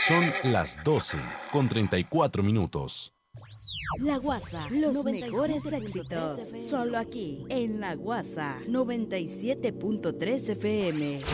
Son las 12:34. La Guasa, los mejores éxitos. Solo aquí, en La Guasa, 97.3 FM.